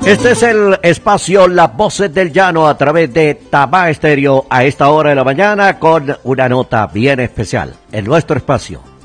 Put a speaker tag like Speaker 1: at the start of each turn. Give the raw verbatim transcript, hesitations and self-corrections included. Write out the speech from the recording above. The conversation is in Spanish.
Speaker 1: Este es el espacio Las Voces del Llano a través de Tabá Estéreo a esta hora de la mañana con una nota bien especial en nuestro espacio.